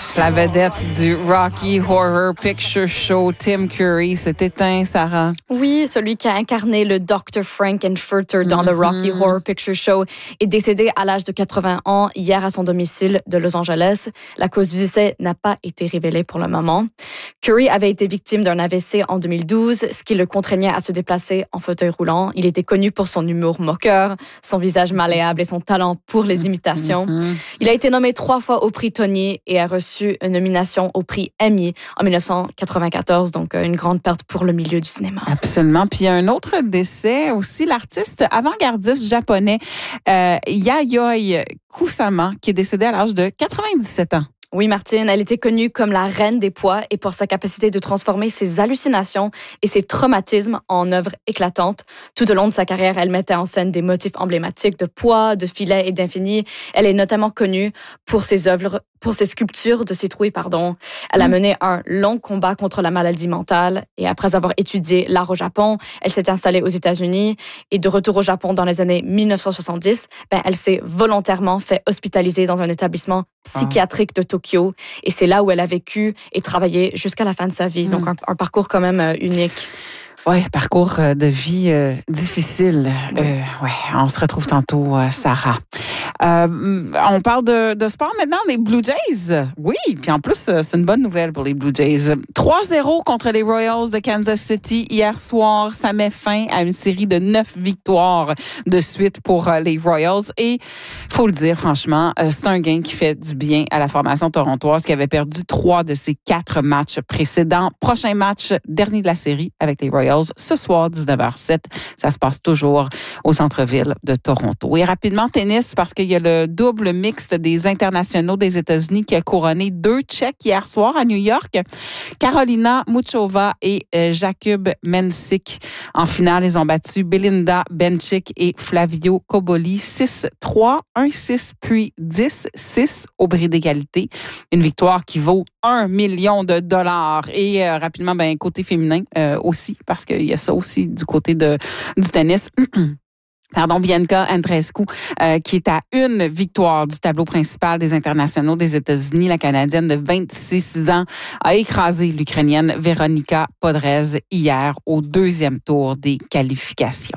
La vedette du Rocky Horror Picture Show, Tim Curry, s'est éteint, Sarah. Oui, celui qui a incarné le Dr. Frank-N-Furter dans le Rocky Horror Picture Show est décédé à l'âge de 80 ans hier à son domicile de Los Angeles. La cause du décès n'a pas été révélée pour le moment. Curry avait été victime d'un AVC en 2012, ce qui le contraignait à se déplacer en fauteuil roulant. Il était connu pour son humour moqueur, son visage malléable et son talent pour les imitations. Il a été nommé 3 fois au prix Tony et a reçu une nomination au prix Emmy en 1994, donc une grande perte pour le milieu du cinéma. Absolument. Puis il y a un autre décès aussi, l'artiste avant-gardiste japonais Yayoi Kusama, qui est décédé à l'âge de 97 ans. Oui, Martine, elle était connue comme la reine des poids et pour sa capacité de transformer ses hallucinations et ses traumatismes en œuvres éclatantes. Tout au long de sa carrière, elle mettait en scène des motifs emblématiques de poids, de filets et d'infini. Elle est notamment connue pour ses sculptures de citrouilles, Elle a mené un long combat contre la maladie mentale et après avoir étudié l'art au Japon, elle s'est installée aux États-Unis et de retour au Japon dans les années 1970, elle s'est volontairement fait hospitaliser dans un établissement psychiatrique de Tokyo et c'est là où elle a vécu et travaillé jusqu'à la fin de sa vie. Donc un parcours quand même unique. Oui, parcours de vie difficile. On se retrouve tantôt, Sarah. On parle de sport maintenant, les Blue Jays. Oui, puis en plus, c'est une bonne nouvelle pour les Blue Jays. 3-0 contre les Royals de Kansas City hier soir. Ça met fin à une série de 9 victoires de suite pour les Royals. Et faut le dire, franchement, c'est un gain qui fait du bien à la formation torontoise qui avait perdu 3 de ses 4 matchs précédents. Prochain match, dernier de la série avec les Royals. Ce soir, 19h07. Ça se passe toujours au centre-ville de Toronto. Et rapidement, tennis, parce qu'il y a le double mixte des internationaux des États-Unis qui a couronné 2 Tchèques hier soir à New York. Karolina Muchova et Jakub Mensik. En finale, ils ont battu Belinda Bencic et Flavio Cobolli 6-3, 1-6, puis 10-6 au bris d'égalité. Une victoire qui vaut $1 million. Et rapidement, côté féminin aussi, parce qu'il y a ça aussi du côté du tennis. Bianca Andreescu, qui est à une victoire du tableau principal des internationaux des États-Unis. La Canadienne de 26 ans a écrasé l'Ukrainienne Veronika Podrez hier au 2e tour des qualifications.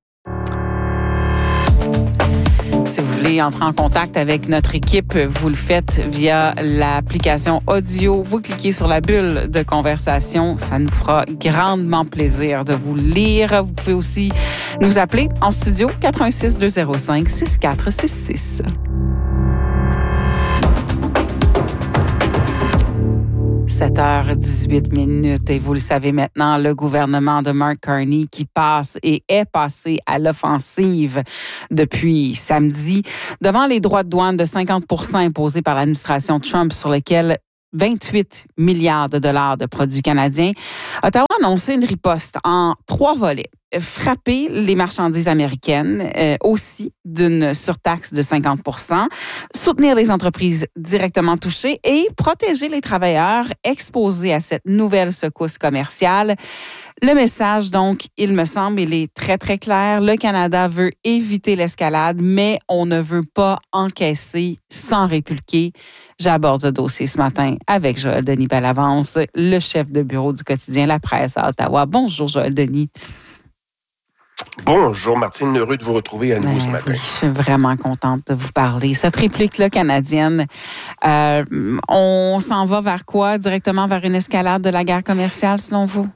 Si vous voulez entrer en contact avec notre équipe, vous le faites via l'application audio. Vous cliquez sur la bulle de conversation. Ça nous fera grandement plaisir de vous lire. Vous pouvez aussi nous appeler en studio 86 205 6466. 7h18 et vous le savez maintenant, le gouvernement de Mark Carney qui passe et est passé à l'offensive depuis samedi devant les droits de douane de 50% imposés par l'administration Trump sur lesquels 28 milliards de dollars de produits canadiens. Ottawa a annoncé une riposte en 3 volets. Frapper les marchandises américaines aussi d'une surtaxe de 50%, soutenir les entreprises directement touchées et protéger les travailleurs exposés à cette nouvelle secousse commerciale. Le message, donc, il me semble, il est très, très clair. Le Canada veut éviter l'escalade, mais on ne veut pas encaisser sans répliquer. J'aborde ce dossier ce matin avec Joël Denis Bellavance, le chef de bureau du quotidien La Presse à Ottawa. Bonjour, Joël Denis. Bonjour Martine, heureux de vous retrouver à nouveau ce matin. Oui, je suis vraiment contente de vous parler. Cette réplique-là canadienne, on s'en va vers quoi? Directement vers une escalade de la guerre commerciale, selon vous?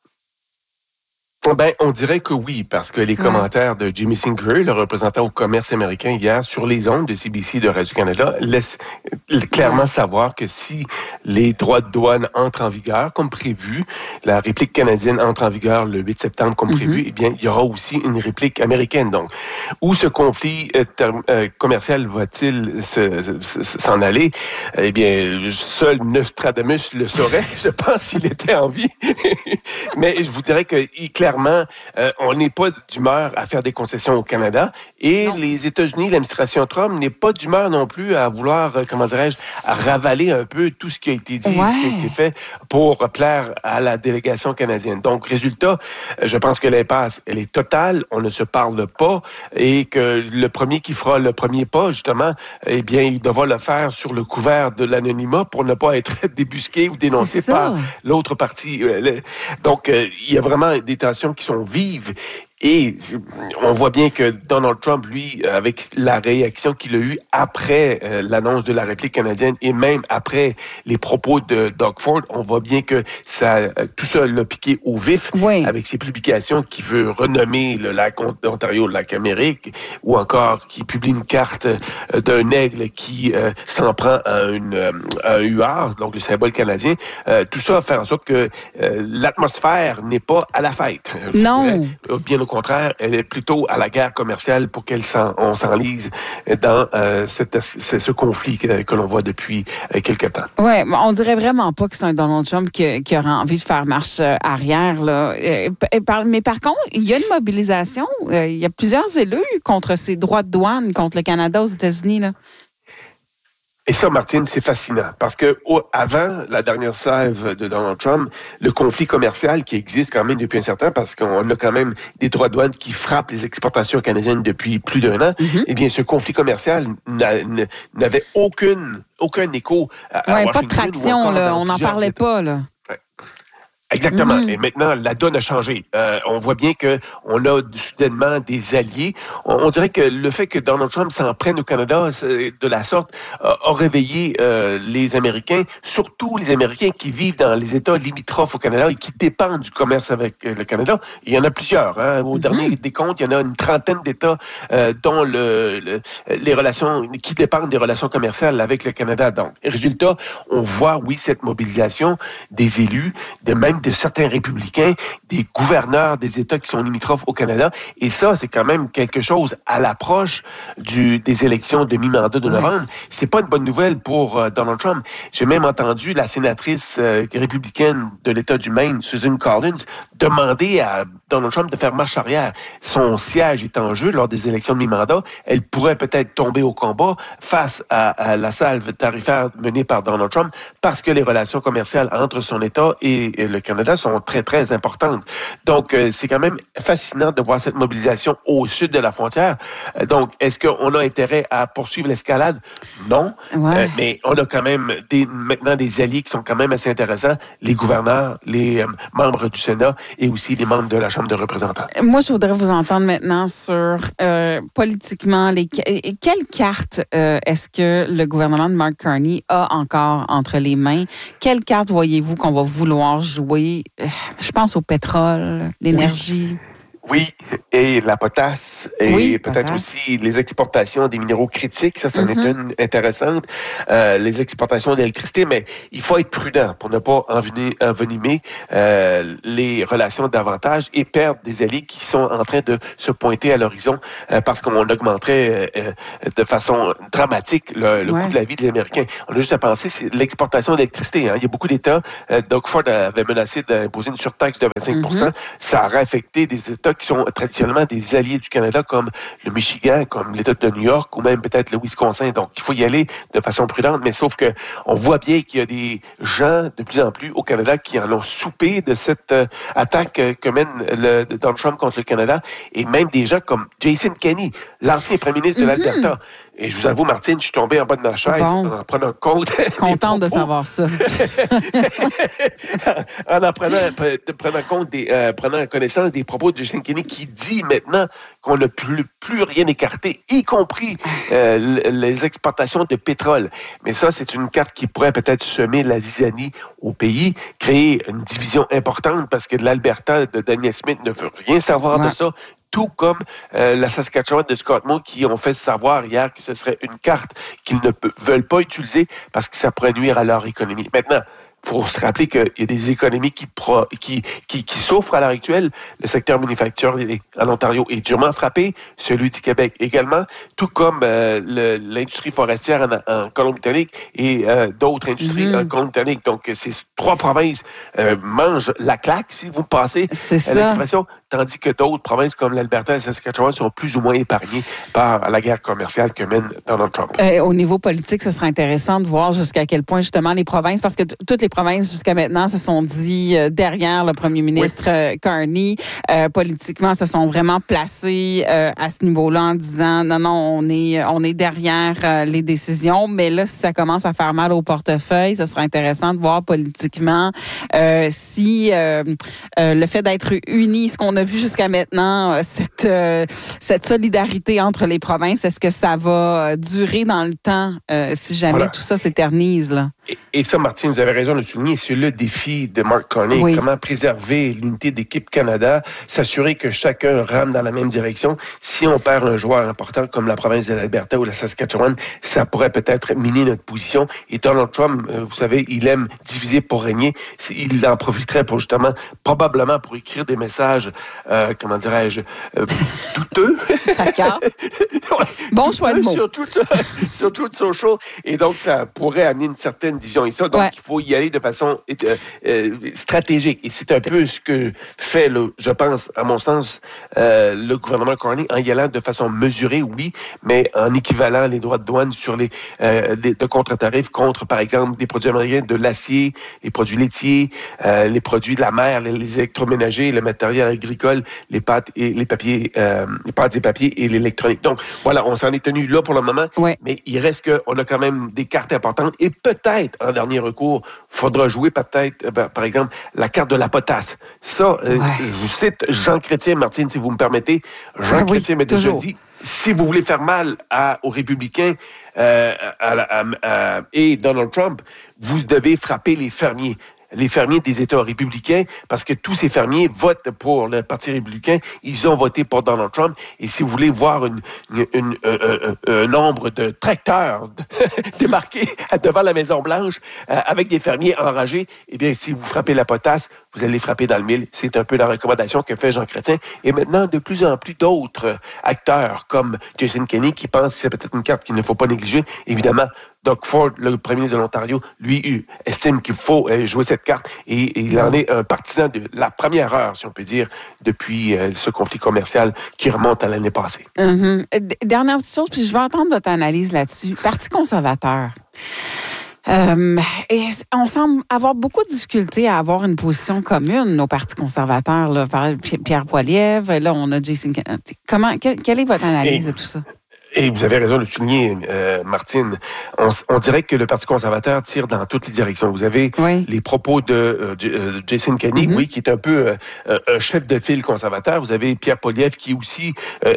On dirait que oui, parce que les commentaires de Jimmy Singer, le représentant au commerce américain hier, sur les ondes de CBC de Radio-Canada, laissent clairement savoir que si les droits de douane entrent en vigueur, comme prévu, la réplique canadienne entre en vigueur le 8 septembre, comme prévu, eh bien, il y aura aussi une réplique américaine. Donc, où ce conflit commercial va-t-il s'en aller? Eh bien, seul Nostradamus le saurait, je pense, s'il était en vie. Mais je vous dirais que, clairement, on n'est pas d'humeur à faire des concessions au Canada et les États-Unis, l'administration Trump n'est pas d'humeur non plus à vouloir, à ravaler un peu tout ce qui a a été dit, ce qui a été fait pour plaire à la délégation canadienne. Donc, résultat, je pense que l'impasse, elle est totale, on ne se parle pas et que le premier qui fera le premier pas, justement, eh bien, il devra le faire sur le couvert de l'anonymat pour ne pas être débusqué ou dénoncé par l'autre partie. Donc, il y a vraiment des tensions qui sont vives. Et on voit bien que Donald Trump, lui, avec la réaction qu'il a eue après l'annonce de la réplique canadienne et même après les propos de Doug Ford, on voit bien que tout ça l'a piqué au vif avec ses publications qui veut renommer le lac d'Ontario le lac Amérique ou encore qui publie une carte d'un aigle qui s'en prend à un huard, donc le symbole canadien. Tout ça fait en sorte que l'atmosphère n'est pas à la fête. Non. Bien au contraire, elle est plutôt à la guerre commerciale pour qu'on s'enlise dans ce conflit que l'on voit depuis quelque temps. Oui, on dirait vraiment pas que c'est un Donald Trump qui aura envie de faire marche arrière, là. Mais par contre, il y a une mobilisation. Il y a plusieurs élus contre ces droits de douane contre le Canada aux États-Unis, là. Et ça, Martine, c'est fascinant parce que avant la dernière salve de Donald Trump, le conflit commercial qui existe quand même depuis un certain temps, parce qu'on a quand même des droits de douane qui frappent les exportations canadiennes depuis plus d'un an, eh bien, ce conflit commercial n'avait aucun écho à Washington. Pas de traction, là. On n'en parlait pas, là. Exactement. Et maintenant, la donne a changé. On voit bien qu'on a soudainement des alliés. On dirait que le fait que Donald Trump s'en prenne au Canada de la sorte a réveillé les Américains, surtout les Américains qui vivent dans les États limitrophes au Canada et qui dépendent du commerce avec le Canada. Il y en a plusieurs. Au dernier décompte, il y en a une trentaine d'États dont les relations qui dépendent des relations commerciales avec le Canada. Donc, résultat, on voit, oui, cette mobilisation des élus, même de certains républicains, des gouverneurs des États qui sont limitrophes au Canada. Et ça, c'est quand même quelque chose à l'approche des élections de mi-mandat de novembre. C'est pas une bonne nouvelle pour Donald Trump. J'ai même entendu la sénatrice républicaine de l'État du Maine, Susan Collins, demander à Donald Trump de faire marche arrière. Son siège est en jeu lors des élections de mi-mandat. Elle pourrait peut-être tomber au combat face à la salve tarifaire menée par Donald Trump parce que les relations commerciales entre son État et le Canada sont très, très importantes. Donc, c'est quand même fascinant de voir cette mobilisation au sud de la frontière. Donc, est-ce qu'on a intérêt à poursuivre l'escalade? Non. Mais on a quand même maintenant des alliés qui sont quand même assez intéressants, les gouverneurs, les membres du Sénat et aussi les membres de la Chambre de représentants. Moi, je voudrais vous entendre maintenant sur, politiquement, quelle carte est-ce que le gouvernement de Mark Carney a encore entre les mains? Quelle carte voyez-vous qu'on va vouloir jouer? Je pense au pétrole, l'énergie. Oui, et la potasse, et peut-être aussi les exportations des minéraux critiques, ça c'en est une intéressante. Les exportations d'électricité, mais il faut être prudent pour ne pas envenimer les relations davantage et perdre des alliés qui sont en train de se pointer à l'horizon parce qu'on augmenterait de façon dramatique le coût de la vie des Américains. On a juste à penser, c'est l'exportation d'électricité. Il y a beaucoup d'États, Doug Ford avait menacé d'imposer une surtaxe de 25%. Ça aurait affecté des États qui sont traditionnellement des alliés du Canada, comme le Michigan, comme l'État de New York, ou même peut-être le Wisconsin. Donc, il faut y aller de façon prudente, mais sauf que on voit bien qu'il y a des gens de plus en plus au Canada qui en ont soupé de cette attaque que mène Donald Trump contre le Canada, et même des gens comme Jason Kenney, l'ancien premier ministre de l'Alberta. Et je vous avoue, Martine, je suis tombé en bas de ma chaise en prenant compte. Contente de savoir ça. en prenant compte prenant connaissance des propos de Jason Kenney qui dit maintenant qu'on n'a plus rien écarté, y compris les exportations de pétrole. Mais ça, c'est une carte qui pourrait peut-être semer la zizanie au pays, créer une division importante parce que l'Alberta de Daniel Smith ne veut rien savoir de ça. Tout comme la Saskatchewan de Scott Moe qui ont fait savoir hier que ce serait une carte qu'ils ne veulent pas utiliser parce que ça pourrait nuire à leur économie. Maintenant, faut se rappeler qu'il y a des économies qui souffrent à l'heure actuelle. Le secteur manufacturier en Ontario est durement frappé, celui du Québec également, tout comme l'industrie forestière en Colombie-Britannique et d'autres industries en Colombie-Britannique. Donc, ces 3 provinces mangent la claque, si vous me passez l'expression, tandis que d'autres provinces comme l'Alberta et la Saskatchewan sont plus ou moins épargnées par la guerre commerciale que mène Donald Trump. Au niveau politique, ce serait intéressant de voir jusqu'à quel point, justement, les provinces, parce que toutes les provinces, jusqu'à maintenant, se sont dit derrière le premier ministre Carney. Politiquement, se sont vraiment placés à ce niveau-là en disant non, on est derrière les décisions. Mais là, si ça commence à faire mal au portefeuille, ce serait intéressant de voir politiquement si le fait d'être unis, ce qu'on a vu jusqu'à maintenant, cette solidarité entre les provinces, est-ce que ça va durer dans le temps si jamais tout ça s'éternise, là? Et ça, Martine, vous avez raison de le souligner, c'est le défi de Mark Carney. Oui. Comment préserver l'unité d'équipe Canada, s'assurer que chacun rame dans la même direction. Si on perd un joueur important comme la province de l'Alberta ou la Saskatchewan, ça pourrait peut-être miner notre position. Et Donald Trump, vous savez, il aime diviser pour régner. Il en profiterait pour justement, probablement pour écrire des messages, douteux. D'accord. Bon choix de mots. Sur tout social. Et donc, ça pourrait amener une certaine division. Et ça, donc, il faut y aller de façon stratégique. Et c'est un peu ce que fait, je pense, à mon sens, le gouvernement Carney en y allant de façon mesurée, oui, mais en équivalent les droits de douane sur de contre-tarifs contre, par exemple, des produits américains, de l'acier, les produits laitiers, les produits de la mer, les électroménagers, le matériel agricole, les pâtes et les papiers, les pâtes et papiers et l'électronique. Donc, voilà, on s'en est tenu là pour le moment, mais il reste qu'on a quand même des cartes importantes et peut-être, en dernier recours, faudra jouer peut-être, par exemple, la carte de la potasse. Ça, je vous cite Jean Chrétien, Martine, si vous me permettez. Jean Chrétien m'a déjà dit, si vous voulez faire mal aux républicains et Donald Trump, vous devez frapper les fermiers des États républicains, parce que tous ces fermiers votent pour le Parti républicain. Ils ont voté pour Donald Trump. Et si vous voulez voir un nombre de tracteurs débarquer devant la Maison-Blanche avec des fermiers enragés, eh bien, si vous frappez la potasse, vous allez frapper dans le mille. C'est un peu la recommandation que fait Jean Chrétien. Et maintenant, de plus en plus d'autres acteurs, comme Jason Kenney, qui pense que c'est peut-être une carte qu'il ne faut pas négliger. Évidemment, Doug Ford, le premier ministre de l'Ontario, lui, estime qu'il faut jouer cette carte et il en est un partisan de la première heure, si on peut dire, depuis ce conflit commercial qui remonte à l'année passée. Dernière petite chose, puis je veux entendre votre analyse là-dessus. Parti conservateur. Et on semble avoir beaucoup de difficultés à avoir une position commune, nos partis conservateurs. Là, Pierre Poilievre, là, on a Jason. Quelle est votre analyse de tout ça? Et vous avez raison de le souligner, Martine. On dirait que le Parti conservateur tire dans toutes les directions. Vous avez les propos de Jason Kenney, qui est un peu un chef de file conservateur. Vous avez Pierre Poilievre qui aussi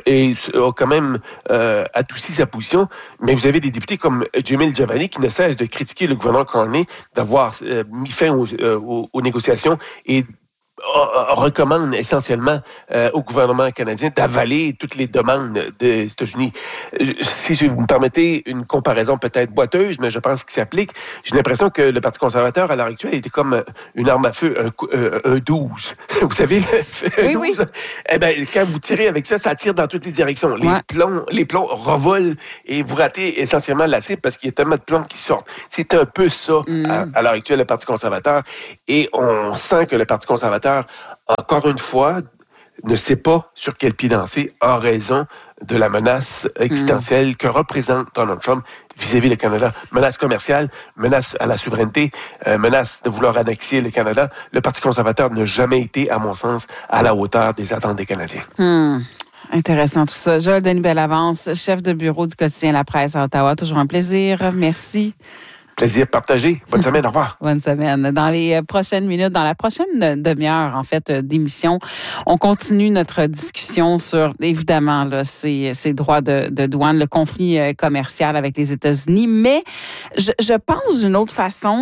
a quand même adouci sa position. Mais vous avez des députés comme Jamil Javani qui ne cessent de critiquer le gouvernement Carney d'avoir mis fin aux négociations et recommande essentiellement au gouvernement canadien d'avaler toutes les demandes des États-Unis. Si vous me permettez une comparaison peut-être boiteuse, mais je pense qu'il s'applique, j'ai l'impression que le Parti conservateur, à l'heure actuelle, était comme une arme à feu, un 12. Vous savez, un 12, oui. Eh bien, quand vous tirez avec ça, ça tire dans toutes les directions. Les plombs revolent et vous ratez essentiellement la cible parce qu'il y a tellement de plombs qui sortent. C'est un peu ça, à l'heure actuelle, le Parti conservateur. Et on sent que le Parti conservateur, encore une fois, ne sait pas sur quel pied danser en raison de la menace existentielle que représente Donald Trump vis-à-vis du Canada. Menace commerciale, menace à la souveraineté, menace de vouloir annexer le Canada. Le Parti conservateur n'a jamais été, à mon sens, à la hauteur des attentes des Canadiens. Intéressant tout ça. Joël Denis Bellavance, chef de bureau du quotidien La Presse à Ottawa. Toujours un plaisir. Merci. Plaisir partagé. Bonne semaine, au revoir. Bonne semaine. Dans les prochaines minutes, dans la prochaine demi-heure, en fait, d'émission, on continue notre discussion sur, évidemment, là, ces droits de douane, le conflit commercial avec les États-Unis, mais je pense d'une autre façon,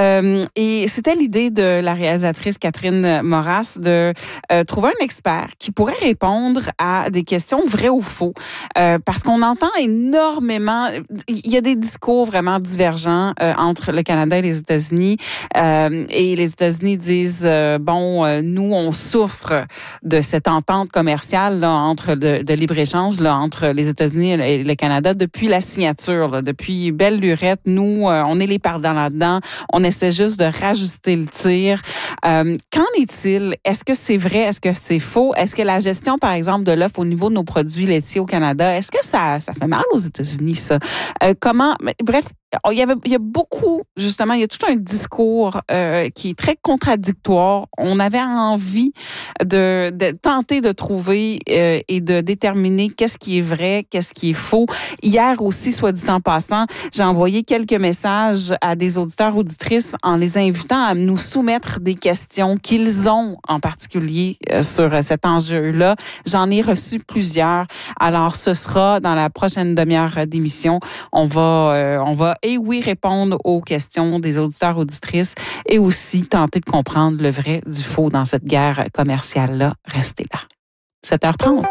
et c'était l'idée de la réalisatrice Catherine Moras de trouver un expert qui pourrait répondre à des questions vraies ou faux, parce qu'on entend énormément, il y a des discours vraiment divergents entre le Canada et les États-Unis. Et les États-Unis disent, nous, on souffre de cette entente commerciale là, entre de libre-échange là, entre les États-Unis et le Canada depuis la signature, là, depuis belle lurette. Nous, on est les perdants là-dedans. On essaie juste de rajuster le tir. Qu'en est-il? Est-ce que c'est vrai? Est-ce que c'est faux? Est-ce que la gestion, par exemple, de l'offre au niveau de nos produits laitiers au Canada, est-ce que ça fait mal aux États-Unis, ça? Bref, il y a beaucoup, justement, il y a tout un discours qui est très contradictoire. On avait envie de tenter de trouver et de déterminer qu'est-ce qui est vrai, qu'est-ce qui est faux. Hier aussi, soit dit en passant, j'ai envoyé quelques messages à des auditeurs, auditrices en les invitant à nous soumettre des questions qu'ils ont en particulier sur cet enjeu-là. J'en ai reçu plusieurs. Alors, ce sera dans la prochaine demi-heure d'émission. On va répondre aux questions des auditeurs, auditrices et aussi tenter de comprendre le vrai du faux dans cette guerre commerciale-là. Restez là. 7h30.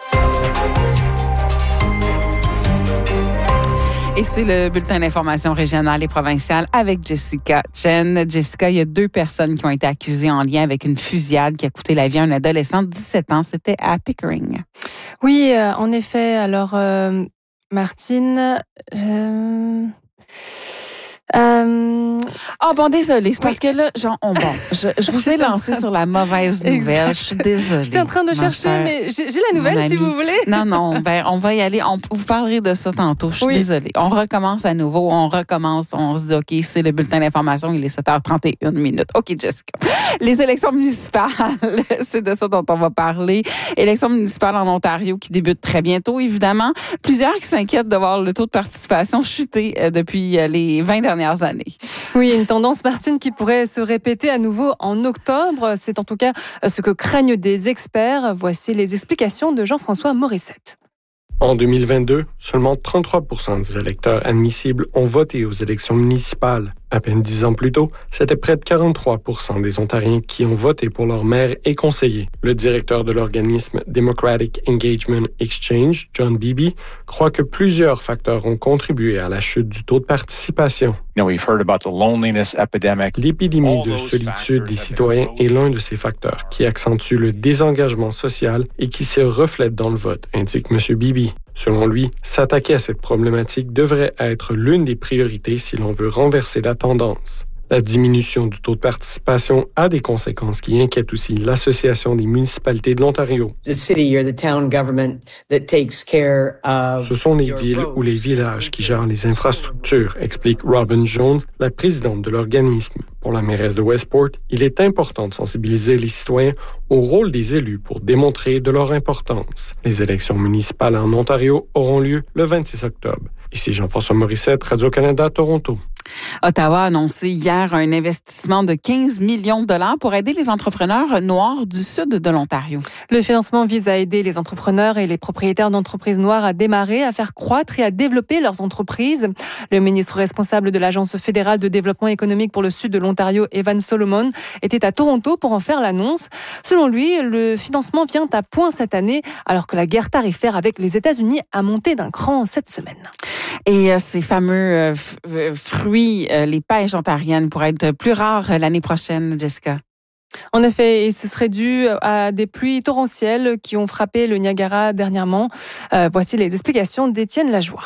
Et c'est le bulletin d'information régionale et provinciale avec Jessica Chen. Jessica, il y a 2 personnes qui ont été accusées en lien avec une fusillade qui a coûté la vie à un adolescent de 17 ans. C'était à Pickering. Oui, en effet. Alors, Martine... désolée, c'est parce que là, je vous ai lancé sur la mauvaise nouvelle. Je suis désolée. J'étais en train de chercher, mais j'ai la nouvelle si vous voulez. Non, on va y aller. Vous parlerez de ça tantôt. Je suis désolée. On recommence à nouveau. On se dit, OK, c'est le bulletin d'information. Il est 7h31. OK, Jessica. Les élections municipales, c'est de ça dont on va parler. Élections municipales en Ontario qui débutent très bientôt, évidemment. Plusieurs qui s'inquiètent de voir le taux de participation chuter depuis les 20 dernières années. Oui, une tendance, Martine, qui pourrait se répéter à nouveau en octobre. C'est en tout cas ce que craignent des experts. Voici les explications de Jean-François Morissette. En 2022, seulement 33% des électeurs admissibles ont voté aux élections municipales. À peine 10 ans plus tôt, c'était près de 43% des Ontariens qui ont voté pour leur maire et conseiller. Le directeur de l'organisme Democratic Engagement Exchange, John Beebe, croit que plusieurs facteurs ont contribué à la chute du taux de participation. L'épidémie de solitude des citoyens est l'un de ces facteurs qui accentue le désengagement social et qui se reflète dans le vote, indique M. Beebe. Selon lui, s'attaquer à cette problématique devrait être l'une des priorités si l'on veut renverser la tendance. La diminution du taux de participation a des conséquences qui inquiètent aussi l'Association des municipalités de l'Ontario. Ce sont les villes ou les villages qui gèrent les infrastructures, explique Robin Jones, la présidente de l'organisme. Pour la mairesse de Westport, il est important de sensibiliser les citoyens au rôle des élus pour démontrer de leur importance. Les élections municipales en Ontario auront lieu le 26 octobre. Ici Jean-François Morissette, Radio-Canada, Toronto. Ottawa a annoncé hier un investissement de 15 millions de dollars pour aider les entrepreneurs noirs du sud de l'Ontario. Le financement vise à aider les entrepreneurs et les propriétaires d'entreprises noires à démarrer, à faire croître et à développer leurs entreprises. Le ministre responsable de l'Agence fédérale de développement économique pour le sud de l'Ontario, Evan Solomon, était à Toronto pour en faire l'annonce. Selon lui, le financement vient à point cette année, alors que la guerre tarifaire avec les États-Unis a monté d'un cran cette semaine. Et ces fameux fruits, les pêches ontariennes, pourraient être plus rares l'année prochaine, Jessica. En effet, et ce serait dû à des pluies torrentielles qui ont frappé le Niagara dernièrement. Voici les explications d'Étienne Lajoie.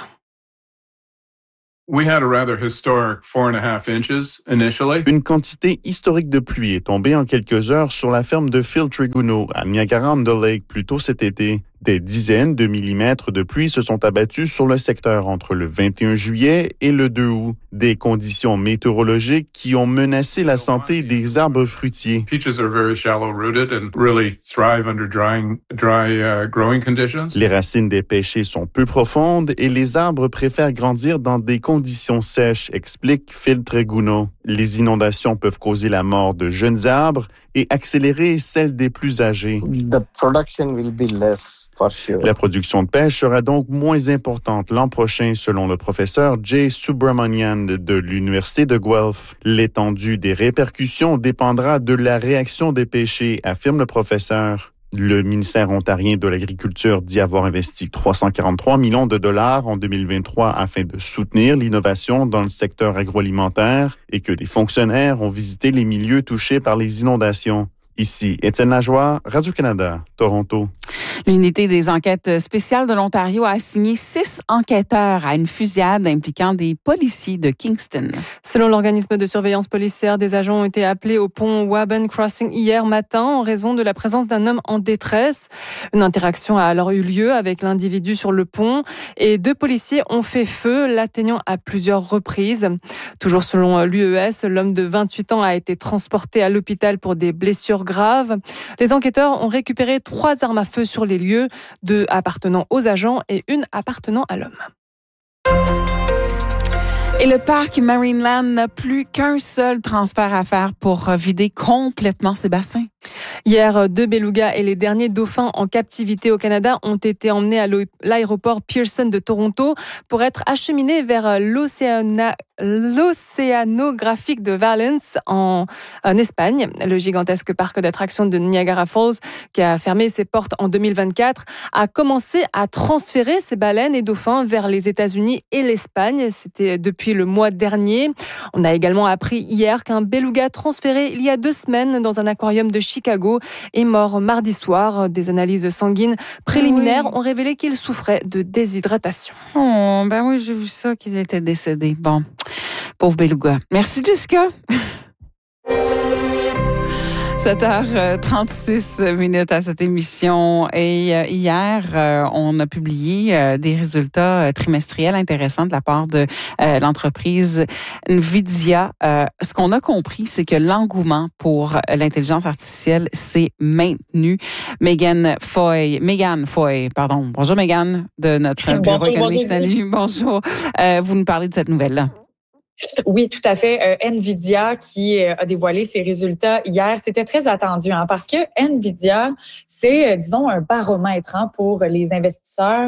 Une quantité historique de pluie est tombée en quelques heures sur la ferme de Phil Triguno à Niagara-on-the-Lake plus tôt cet été. Des dizaines de millimètres de pluie se sont abattus sur le secteur entre le 21 juillet et le 2 août. Des conditions météorologiques qui ont menacé la santé des arbres fruitiers. Les racines des pêchers sont peu profondes et les arbres préfèrent grandir dans des conditions sèches, explique Phil Triguno. Les inondations peuvent causer la mort de jeunes arbres et accélérer celle des plus âgés. La production de pêche sera donc moins importante l'an prochain, selon le professeur Jay Subramanian de l'Université de Guelph. L'étendue des répercussions dépendra de la réaction des pêchers, affirme le professeur. Le ministère ontarien de l'Agriculture dit avoir investi 343 millions de dollars en 2023 afin de soutenir l'innovation dans le secteur agroalimentaire et que des fonctionnaires ont visité les milieux touchés par les inondations. Ici, Étienne Lajoie, Radio-Canada, Toronto. L'unité des enquêtes spéciales de l'Ontario a assigné 6 enquêteurs à une fusillade impliquant des policiers de Kingston. Selon l'organisme de surveillance policière, des agents ont été appelés au pont Waban Crossing hier matin en raison de la présence d'un homme en détresse. Une interaction a alors eu lieu avec l'individu sur le pont et 2 policiers ont fait feu, l'atteignant à plusieurs reprises. Toujours selon l'UES, l'homme de 28 ans a été transporté à l'hôpital pour des blessures graves. Les enquêteurs ont récupéré 3 armes à feu sur les lieux, 2 appartenant aux agents et 1 appartenant à l'homme. Et le parc Marineland n'a plus qu'un seul transfert à faire pour vider complètement ses bassins. Hier, 2 belugas et les derniers dauphins en captivité au Canada ont été emmenés à l'aéroport Pearson de Toronto pour être acheminés vers l'océanographique de Valence en Espagne. Le gigantesque parc d'attractions de Niagara Falls, qui a fermé ses portes en 2024, a commencé à transférer ses baleines et dauphins vers les États-Unis et l'Espagne. C'était depuis le mois dernier. On a également appris hier qu'un beluga transféré il y a 2 semaines dans un aquarium de Chicago est mort mardi soir. Des analyses sanguines préliminaires ont révélé qu'il souffrait de déshydratation. Oh, ben oui, j'ai vu ça, qu'il était décédé. Bon, pauvre beluga. Merci, Jessica. 7h36 à cette émission. Et hier, on a publié des résultats trimestriels intéressants de la part de l'entreprise NVIDIA. Ce qu'on a compris, c'est que l'engouement pour l'intelligence artificielle s'est maintenu. Megan Foy, pardon. Bonjour Megan, de notre bureau économique. Salut, bonjour. Vous nous parlez de cette nouvelle-là. Oui, tout à fait. NVIDIA qui a dévoilé ses résultats hier, c'était très attendu parce que NVIDIA, c'est, disons, un baromètre pour les investisseurs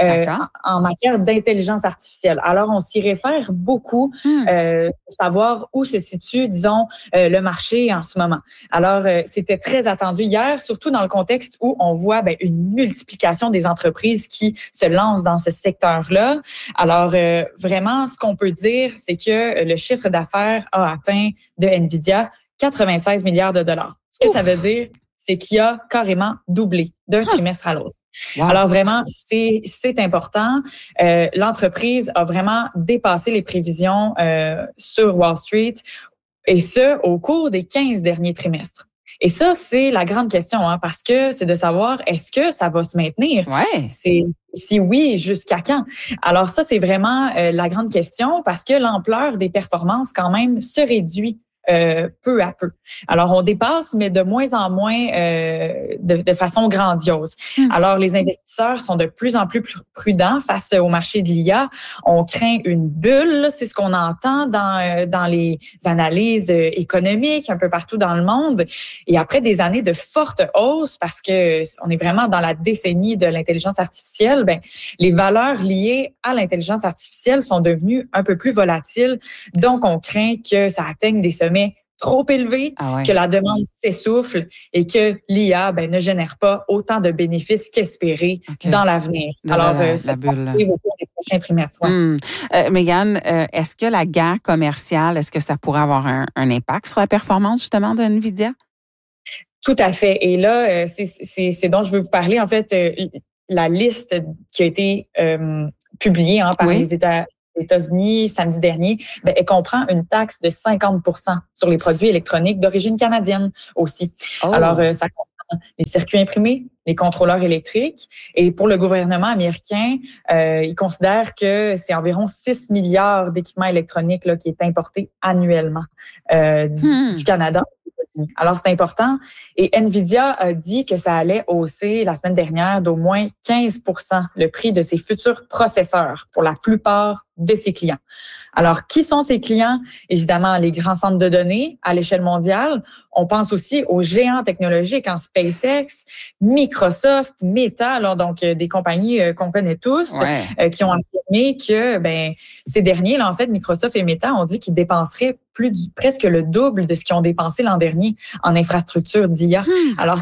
en matière d'intelligence artificielle. Alors, on s'y réfère beaucoup pour savoir où se situe, disons, le marché en ce moment. Alors, c'était très attendu hier, surtout dans le contexte où on voit une multiplication des entreprises qui se lancent dans ce secteur-là. Alors, vraiment, ce qu'on peut dire, c'est que le chiffre d'affaires a atteint de NVIDIA 96 milliards de dollars. Ce que ça veut dire, c'est qu'il a carrément doublé d'un trimestre à l'autre. Wow. Alors vraiment, c'est important. L'entreprise a vraiment dépassé les prévisions sur Wall Street, et ce, au cours des 15 derniers trimestres. Et ça, c'est la grande question, parce que c'est de savoir, est-ce que ça va se maintenir? Ouais. Si oui, jusqu'à quand? Alors ça, c'est vraiment la grande question, parce que l'ampleur des performances, quand même, se réduit peu à peu. Alors, on dépasse, mais de moins en moins de façon grandiose. Alors, les investisseurs sont de plus en plus prudents face au marché de l'IA. On craint une bulle, c'est ce qu'on entend dans les analyses économiques un peu partout dans le monde. Et après des années de forte hausse, parce que on est vraiment dans la décennie de l'intelligence artificielle, les valeurs liées à l'intelligence artificielle sont devenues un peu plus volatiles. Donc, on craint que ça atteigne des sommets trop élevés, que la demande s'essouffle et que l'IA ne génère pas autant de bénéfices qu'espérés dans l'avenir. Alors, ça se poursuit au cours des prochains trimestres. Megan, est-ce que la guerre commerciale, est-ce que ça pourrait avoir un impact sur la performance justement de NVIDIA? Tout à fait. Et là, c'est dont je veux vous parler. En fait, la liste qui a été publiée par les États-Unis samedi dernier, elle comprend une taxe de 50% sur les produits électroniques d'origine canadienne aussi. Alors, ça comprend les circuits imprimés, les contrôleurs électriques. Et pour le gouvernement américain, il considère que c'est environ 6 milliards d'équipements électroniques qui est importé annuellement du Canada. Alors, c'est important. Et NVIDIA a dit que ça allait hausser la semaine dernière d'au moins 15% le prix de ses futurs processeurs pour la plupart de ses clients. Alors, qui sont ces clients? Évidemment, les grands centres de données à l'échelle mondiale. On pense aussi aux géants technologiques en SpaceX, Microsoft, Meta, donc des compagnies qu'on connaît tous, qui ont affirmé que ces derniers, en fait, Microsoft et Meta ont dit qu'ils dépenseraient presque le double de ce qu'ils ont dépensé l'an dernier en infrastructure d'IA. Alors, c'est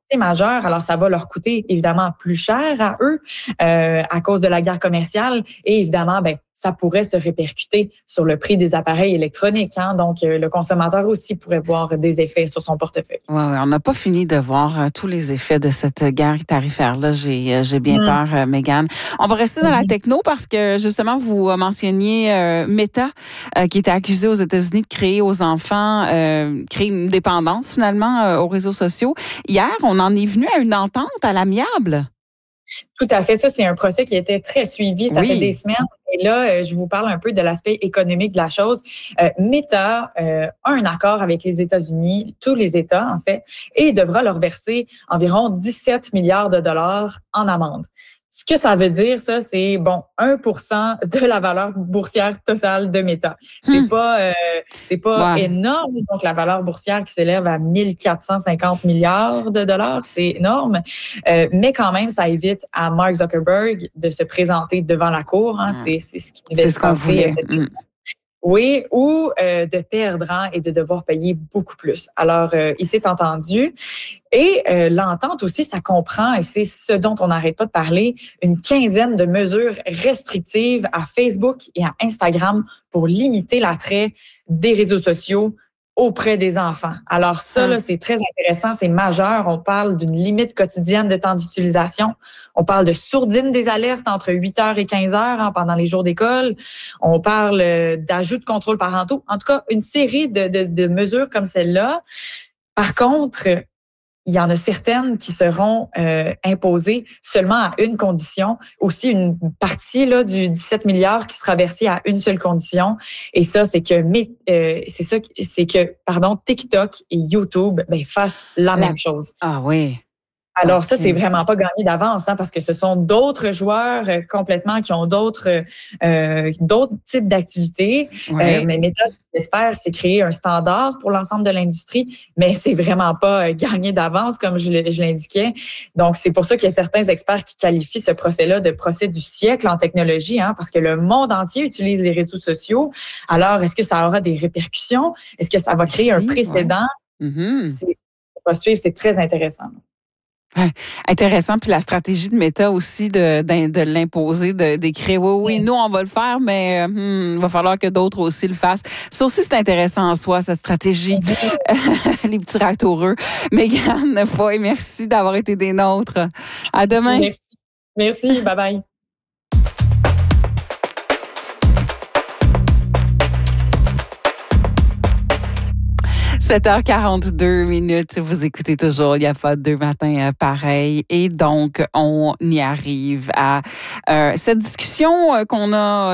majeur. Alors, ça va leur coûter évidemment plus cher à eux à cause de la guerre commerciale et évidemment, ça pourrait se répercuter sur le prix des appareils électroniques. Hein? Donc, le consommateur aussi pourrait voir des effets sur son portefeuille. Ouais, on n'a pas fini de voir tous les effets de cette guerre tarifaire-là. J'ai bien peur, Mégane. On va rester dans la techno parce que, justement, vous mentionniez Meta, qui était accusé aux États-Unis de créer aux enfants, créer une dépendance, finalement, aux réseaux sociaux. Hier, on en est venu à une entente à l'amiable. Tout à fait. Ça, c'est un procès qui a été très suivi. Ça fait des semaines. Et là, je vous parle un peu de l'aspect économique de la chose. Meta a un accord avec les États-Unis, tous les États, en fait, et devra leur verser environ 17 milliards de dollars en amende. Ce que ça veut dire, ça, c'est 1% de la valeur boursière totale de Meta. C'est pas énorme. Donc, la valeur boursière qui s'élève à 1450 milliards de dollars, c'est énorme. Mais quand même, ça évite à Mark Zuckerberg de se présenter devant la cour. Hein. C'est ce qui devait se passer. Oui, ou de perdre et de devoir payer beaucoup plus. Alors, il s'est entendu. Et l'entente aussi, ça comprend, et c'est ce dont on n'arrête pas de parler, une quinzaine de mesures restrictives à Facebook et à Instagram pour limiter l'attrait des réseaux sociaux auprès des enfants. Alors ça, là, c'est très intéressant, c'est majeur. On parle d'une limite quotidienne de temps d'utilisation. On parle de sourdine des alertes entre 8h et 15h pendant les jours d'école. On parle d'ajout de contrôles parentaux. En tout cas, une série de mesures comme celle-là. Par contre, il y en a certaines qui seront imposées seulement à une condition. Aussi, une partie là du 17 milliards qui sera versée à une seule condition. Et ça, c'est que TikTok et YouTube fassent la même chose. Ah oui. Alors ça, c'est vraiment pas gagné d'avance, parce que ce sont d'autres joueurs complètement qui ont d'autres types d'activités. Mais Meta, ce qu'il espère, c'est créer un standard pour l'ensemble de l'industrie, mais c'est vraiment pas gagné d'avance, comme je l'indiquais. Donc, c'est pour ça qu'il y a certains experts qui qualifient ce procès-là de procès du siècle en technologie, parce que le monde entier utilise les réseaux sociaux. Alors, est-ce que ça aura des répercussions? Est-ce que ça va créer un précédent? C'est très intéressant. Intéressant. Puis la stratégie de Meta aussi de l'imposer, d'écrire oui, nous, on va le faire, mais il va falloir que d'autres aussi le fassent. Ça aussi, c'est intéressant en soi, cette stratégie. Les petits ratoureux. Mégane Foy, merci d'avoir été des nôtres. À demain. Merci. Bye-bye. 7h42. Vous écoutez toujours, il n'y a pas deux matins pareils. Et donc, on y arrive à cette discussion qu'on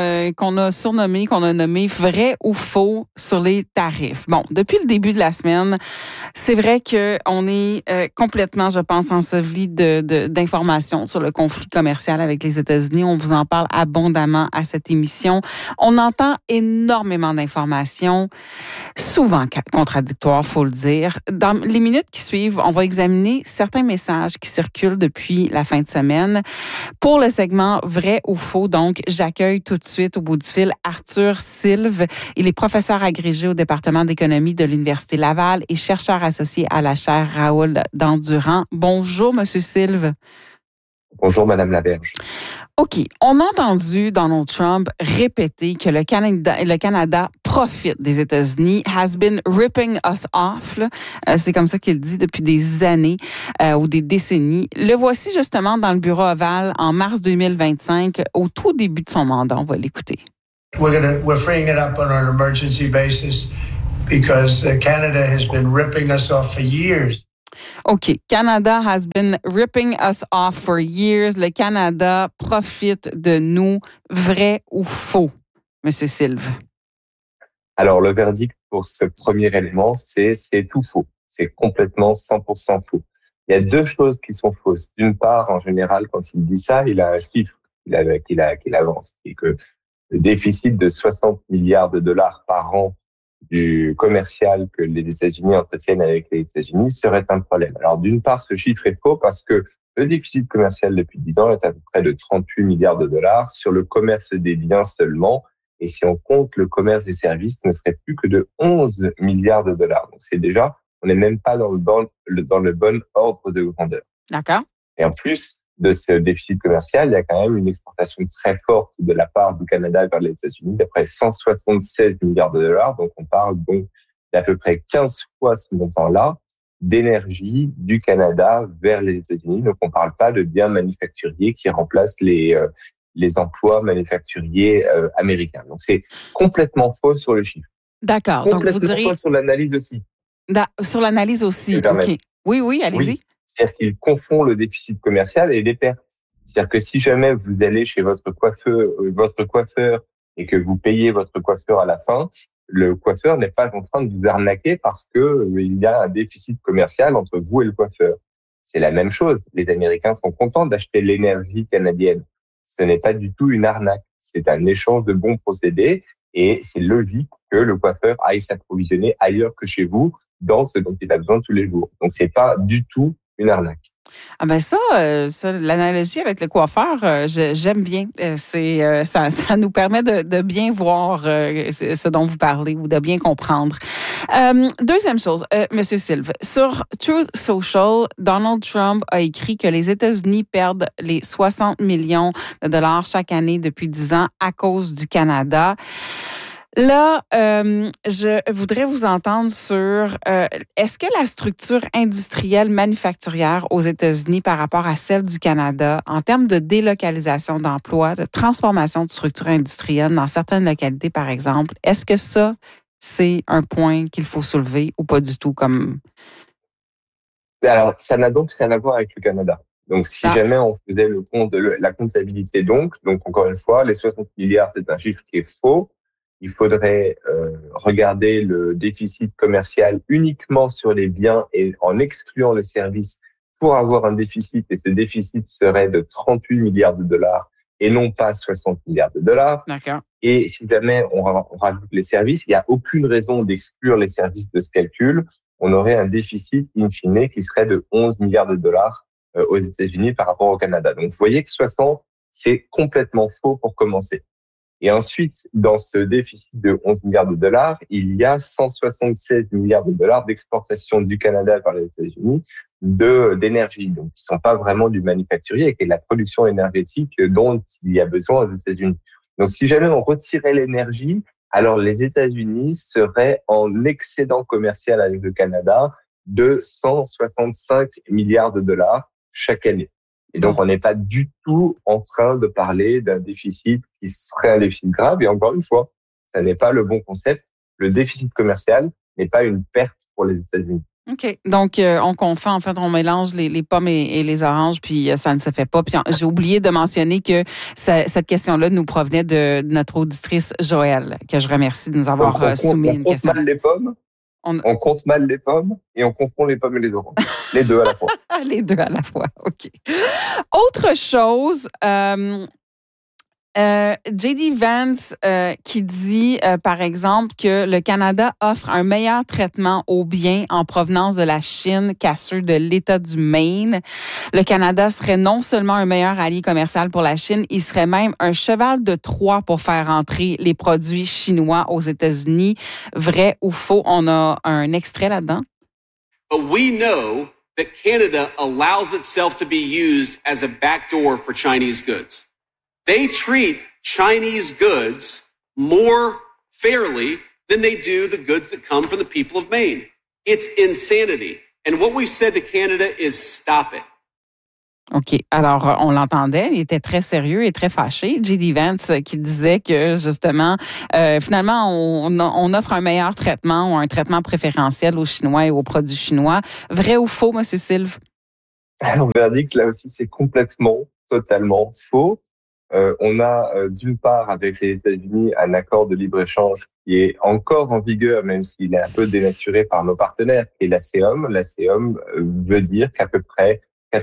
a surnommée, qu'on a nommée vrai ou faux sur les tarifs. Bon, depuis le début de la semaine, c'est vrai qu'on est complètement, je pense, enseveli d'informations sur le conflit commercial avec les États-Unis. On vous en parle abondamment à cette émission. On entend énormément d'informations, souvent contradictoires, faut le dire. Dans les minutes qui suivent, on va examiner certains messages qui circulent depuis la fin de semaine. Pour le segment vrai ou faux, donc, j'accueille tout de suite au bout du fil Arthur Silve. Il est professeur agrégé au département d'économie de l'Université Laval et chercheur associé à la chaire Raoul Dandurand. Bonjour, Monsieur Silve. Bonjour, Madame Laberge. OK. On a entendu Donald Trump répéter que le Canada profite des États-Unis, has been ripping us off. C'est comme ça qu'il dit depuis des années ou des décennies. Le voici justement dans le bureau ovale en mars 2025, au tout début de son mandat. On va l'écouter. We're freeing it up on an emergency basis because Canada has been ripping us off for years. OK. Canada has been ripping us off for years. Le Canada profite de nous. Vrai ou faux, Monsieur Silve? Alors, le verdict pour ce premier élément, c'est tout faux. C'est complètement 100% faux. Il y a deux choses qui sont fausses. D'une part, en général, quand il dit ça, il a un chiffre qu'il avance, qui est que le déficit de 60 milliards de dollars par an du commercial que les États-Unis entretiennent avec les États-Unis serait un problème. Alors, d'une part, ce chiffre est faux parce que le déficit commercial depuis 10 ans est à peu près de 38 milliards de dollars sur le commerce des biens seulement. Et si on compte le commerce des services, ne serait plus que de 11 milliards de dollars. Donc, c'est déjà on n'est même pas dans le bon ordre de grandeur. D'accord. Et en plus de ce déficit commercial, il y a quand même une exportation très forte de la part du Canada vers les États-Unis, d'après 176 milliards de dollars. Donc, on parle donc d'à peu près 15 fois ce montant-là d'énergie du Canada vers les États-Unis. Donc, on ne parle pas de biens manufacturiers qui remplacent les emplois manufacturiers américains. Donc, c'est complètement faux sur le chiffre. D'accord. Donc, vous diriez... faux sur l'analyse aussi. Sur l'analyse aussi, OK. Oui, allez-y. Oui. C'est-à-dire qu'il confond le déficit commercial et les pertes. C'est-à-dire que si jamais vous allez chez votre coiffeur et que vous payez votre coiffeur à la fin, le coiffeur n'est pas en train de vous arnaquer parce que il y a un déficit commercial entre vous et le coiffeur. C'est la même chose. Les Américains sont contents d'acheter l'énergie canadienne. Ce n'est pas du tout une arnaque. C'est un échange de bons procédés et c'est logique que le coiffeur aille s'approvisionner ailleurs que chez vous dans ce dont il a besoin tous les jours. Donc, c'est pas du tout une arnaque. Ah ben ça, l'analogie avec le coiffeur, j'aime bien. Ça nous permet de bien voir ce dont vous parlez ou de bien comprendre. Deuxième chose, Monsieur Silve, sur Truth Social, Donald Trump a écrit que les États-Unis perdent les 60 millions de dollars chaque année depuis 10 ans à cause du Canada. Là, je voudrais vous entendre sur est-ce que la structure industrielle manufacturière aux États-Unis par rapport à celle du Canada, en termes de délocalisation d'emplois, de transformation de structure industrielle dans certaines localités, par exemple, est-ce que ça, c'est un point qu'il faut soulever ou pas du tout comme... Alors, ça n'a donc rien à voir avec le Canada. Donc, si jamais on faisait le compte de la comptabilité, donc encore une fois, les 60 milliards, c'est un chiffre qui est faux. Il faudrait regarder le déficit commercial uniquement sur les biens et en excluant les services pour avoir un déficit. Et ce déficit serait de 38 milliards de dollars et non pas 60 milliards de dollars. D'accord. Et si jamais on rajoute les services, il n'y a aucune raison d'exclure les services de ce calcul. On aurait un déficit in fine qui serait de 11 milliards de dollars aux États-Unis par rapport au Canada. Donc, vous voyez que 60, c'est complètement faux pour commencer. Et ensuite, dans ce déficit de 11 milliards de dollars, il y a 176 milliards de dollars d'exportation du Canada vers les États-Unis d'énergie, donc qui ne sont pas vraiment du manufacturier et qui est la production énergétique dont il y a besoin aux États-Unis. Donc, si jamais on retirait l'énergie, alors les États-Unis seraient en excédent commercial avec le Canada de 165 milliards de dollars chaque année. Et donc, on n'est pas du tout en train de parler d'un déficit qui serait un déficit grave. Et encore une fois, ça n'est pas le bon concept. Le déficit commercial n'est pas une perte pour les États-Unis. OK. Donc, on confond, en fait, on mélange les pommes et les oranges, puis ça ne se fait pas. Puis j'ai oublié de mentionner que cette question-là nous provenait de notre auditrice Joëlle, que je remercie de nous avoir soumis une question. On compte mal les pommes, on compte mal les pommes et on confond les pommes et les oranges. Les deux à la fois. Les deux à la fois, OK. Autre chose, J.D. Vance qui dit, par exemple, que le Canada offre un meilleur traitement aux biens en provenance de la Chine qu'à ceux de l'État du Maine. Le Canada serait non seulement un meilleur allié commercial pour la Chine, il serait même un cheval de Troie pour faire entrer les produits chinois aux États-Unis. Vrai ou faux? On a un extrait là-dedans. But we know that Canada allows itself to be used as a backdoor for Chinese goods. They treat Chinese goods more fairly than they do the goods that come from the people of Maine. It's insanity. And what we've said to Canada is stop it. OK. Alors, on l'entendait, il était très sérieux et très fâché. J.D. Vance qui disait que, justement, finalement, on offre un meilleur traitement ou un traitement préférentiel aux Chinois et aux produits chinois. Vrai ou faux, M. Silve? Alors, le verdict, là aussi, c'est totalement faux. On a, d'une part, avec les États-Unis, un accord de libre-échange qui est encore en vigueur, même s'il est un peu dénaturé par nos partenaires, qui est l'ASEAN. L'ASEAN veut dire qu'à peu près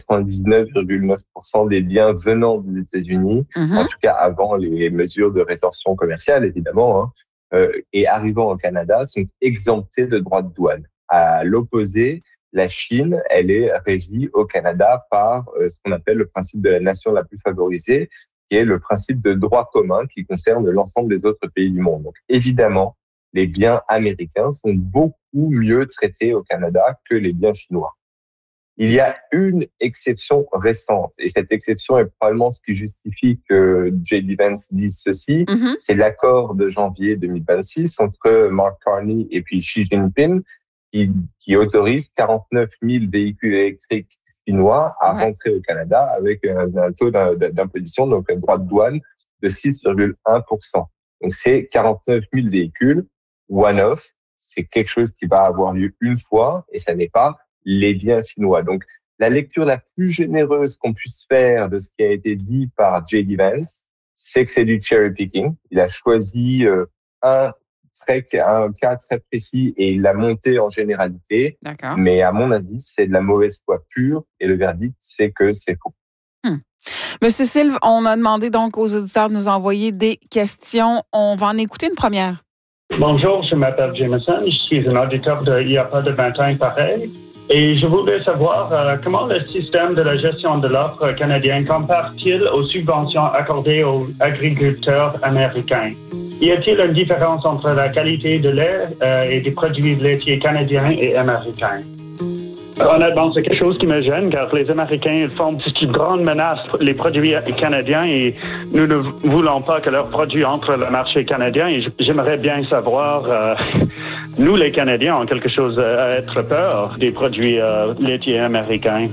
99,9% des biens venant des États-Unis, en tout cas avant les mesures de rétorsion commerciale, évidemment, et arrivant au Canada, sont exemptés de droits de douane. À l'opposé, la Chine, elle est régie au Canada par ce qu'on appelle le principe de la nation la plus favorisée, qui est le principe de droit commun qui concerne l'ensemble des autres pays du monde. Donc, évidemment, les biens américains sont beaucoup mieux traités au Canada que les biens chinois. Il y a une exception récente, et cette exception est probablement ce qui justifie que J.D. Vance dise ceci. C'est l'accord de janvier 2026 entre Mark Carney et puis Xi Jinping qui autorise 49 000 véhicules électriques chinois à rentrer au Canada avec un taux d'imposition, donc un droit de douane de 6,1%. Donc c'est 49 000 véhicules one-off. C'est quelque chose qui va avoir lieu une fois et ça n'est pas les biens chinois. Donc, la lecture la plus généreuse qu'on puisse faire de ce qui a été dit par J.D. Vance, c'est que c'est du cherry picking. Il a choisi un cas très précis et il l'a monté en généralité. D'accord. Mais à mon avis, c'est de la mauvaise foi pure et le verdict, c'est que c'est faux. Monsieur Silve, on a demandé donc aux auditeurs de nous envoyer des questions. On va en écouter une première. Bonjour, je m'appelle Jameson. Je suis un auditeur de Il y a pas de 20 ans pareil. Et je voulais savoir comment le système de la gestion de l'offre canadien compare-t-il aux subventions accordées aux agriculteurs américains? Y a-t-il une différence entre la qualité de lait et des produits laitiers canadiens et américains? Honnêtement, c'est quelque chose qui me gêne car les Américains font une grande menace pour les produits canadiens et nous ne voulons pas que leurs produits entrent dans le marché canadien et j'aimerais bien savoir, nous les Canadiens ont quelque chose à être peur des produits laitiers américains.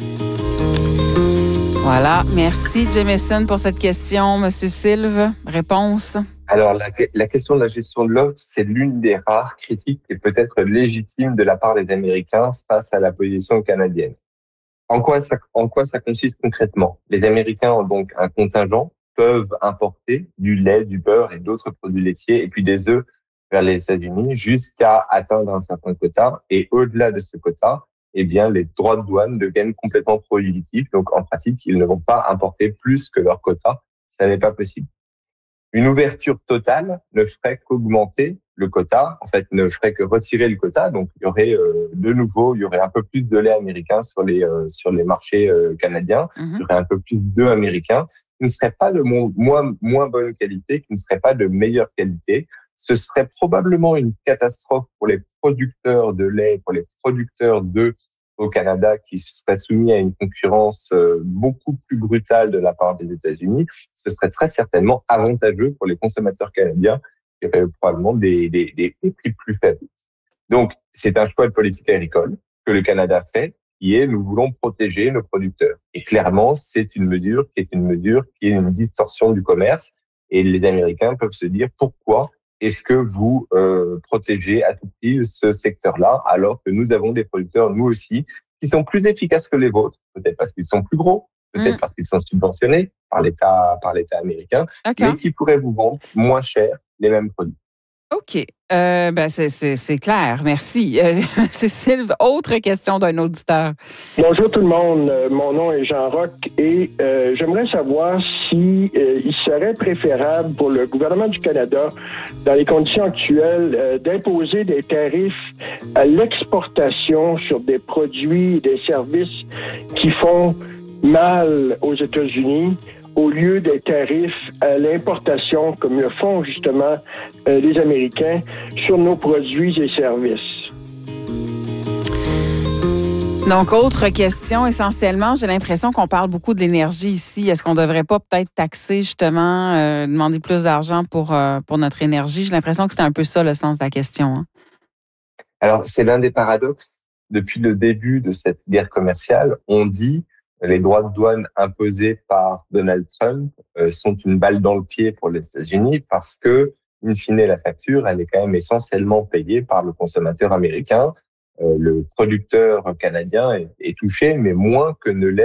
Voilà, merci Jameson pour cette question. Monsieur Silve, réponse? Alors, la question de la gestion de l'offre, c'est l'une des rares critiques et peut-être légitimes de la part des Américains face à la position canadienne. En quoi ça consiste concrètement? Les Américains ont donc un contingent, peuvent importer du lait, du beurre et d'autres produits laitiers et puis des œufs vers les États-Unis jusqu'à atteindre un certain quota. Et au-delà de ce quota, eh bien, les droits de douane deviennent complètement prohibitifs. Donc, en pratique, ils ne vont pas importer plus que leur quota. Ça n'est pas possible. Une ouverture totale ne ferait qu'augmenter le quota, en fait, ne ferait que retirer le quota. Donc, il y aurait il y aurait un peu plus de lait américain sur les marchés canadiens. Il y aurait un peu plus d'œufs américains qui ne seraient pas de moins bonne qualité, qui ne seraient pas de meilleure qualité. Ce serait probablement une catastrophe pour les producteurs de lait, pour les producteurs d'œufs au Canada qui seraient soumis à une concurrence beaucoup plus brutale de la part des États-Unis. Ce serait très certainement avantageux pour les consommateurs canadiens qui auraient probablement des prix plus faibles. Donc, c'est un choix de politique agricole que le Canada fait, qui est nous voulons protéger nos producteurs. Et clairement, c'est une mesure qui est une distorsion du commerce. Et les Américains peuvent se dire pourquoi est-ce que vous protégez à tout prix ce secteur-là alors que nous avons des producteurs, nous aussi, qui sont plus efficaces que les vôtres, peut-être parce qu'ils sont plus gros, peut-être parce qu'ils sont subventionnés par l'État américain, mais qui pourraient vous vendre moins cher les mêmes produits. OK. C'est clair. Merci. Cécile, autre question d'un auditeur. Bonjour tout le monde. Mon nom est Jean Roch et j'aimerais savoir si il serait préférable pour le gouvernement du Canada, dans les conditions actuelles, d'imposer des tarifs à l'exportation sur des produits et des services qui font mal aux États-Unis, au lieu des tarifs à l'importation, comme le font justement les Américains, sur nos produits et services. Donc, autre question, essentiellement, j'ai l'impression qu'on parle beaucoup de l'énergie ici. Est-ce qu'on ne devrait pas peut-être taxer, justement, demander plus d'argent pour notre énergie? J'ai l'impression que c'est un peu ça le sens de la question. Hein? Alors, c'est l'un des paradoxes. Depuis le début de cette guerre commerciale, on dit les droits de douane imposés par Donald Trump sont une balle dans le pied pour les États-Unis parce que, in fine, la facture, elle est quand même essentiellement payée par le consommateur américain. Le producteur canadien est touché, mais moins que ne l'est